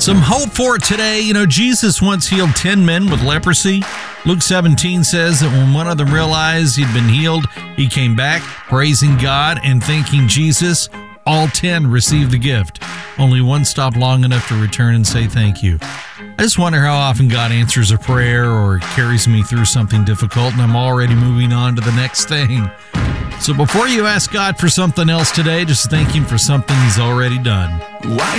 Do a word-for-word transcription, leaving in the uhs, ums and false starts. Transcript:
Some hope for it today. You know, Jesus once healed ten men with leprosy. Luke seventeen says that when one of them realized he'd been healed, he came back praising God and thanking Jesus. All ten received the gift. Only one stopped long enough to return and say thank you. I just wonder how often God answers a prayer or carries me through something difficult and I'm already moving on to the next thing. So before you ask God for something else today, just thank Him for something He's already done. Why